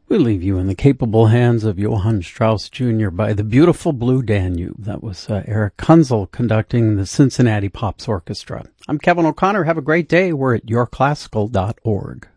We leave you in the capable hands of Johann Strauss Jr. by the beautiful Blue Danube. That was Eric Kunzel conducting the Cincinnati Pops Orchestra. I'm Kevin O'Connor. Have a great day. We're at yourclassical.org.